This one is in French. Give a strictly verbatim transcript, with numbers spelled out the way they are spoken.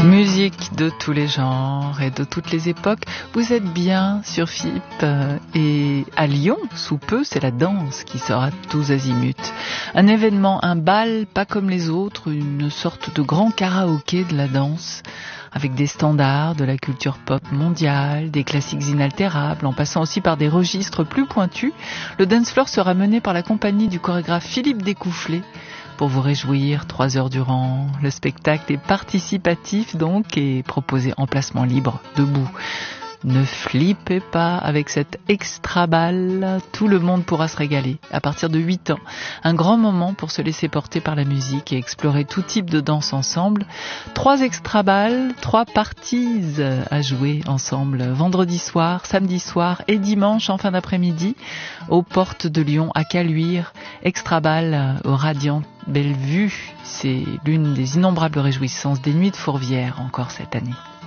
Musique de tous les genres et de toutes les époques. Vous êtes bien sur F I P et à Lyon, sous peu, c'est la danse qui sera tous azimuts. Un événement, un bal pas comme les autres, une sorte de grand karaoké de la danse, avec des standards de la culture pop mondiale, des classiques inaltérables, en passant aussi par des registres plus pointus. Le dance floor sera mené par la compagnie du chorégraphe Philippe Découfflé, pour vous réjouir trois heures durant. Le spectacle est participatif donc et proposé en placement libre, debout. Ne flippez pas avec cette extra balle, tout le monde pourra se régaler. À partir de huit ans, un grand moment pour se laisser porter par la musique et explorer tout type de danse ensemble. Trois extra balles, trois parties à jouer ensemble vendredi soir, samedi soir et dimanche en fin d'après-midi aux portes de Lyon à Caluire. Extra balle au Radiant Bellevue, c'est l'une des innombrables réjouissances des Nuits de Fourvière encore cette année.